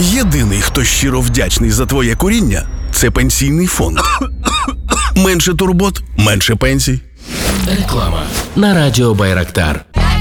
Єдиний, хто щиро вдячний за твоє куріння – це Пенсійний фонд. Менше турбот, менше пенсій. Реклама на радіо Байрактар.